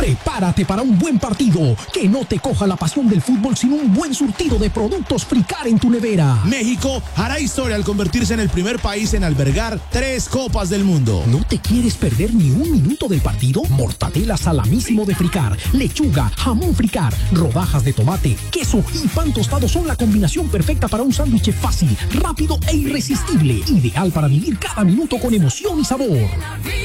Prepárate para un buen partido. Que no te coja la pasión del fútbol sin un buen surtido de productos Fricar en tu nevera. México hará historia al convertirse en el primer país en albergar 3 Copas del Mundo. ¿No te quieres perder ni un minuto del partido? Mortadela salamísimo de Fricar, lechuga, jamón Fricar, rodajas de tomate, queso y pan tostado son la combinación perfecta para un sándwich fácil, rápido e irresistible. Ideal para vivir cada minuto con emoción y sabor.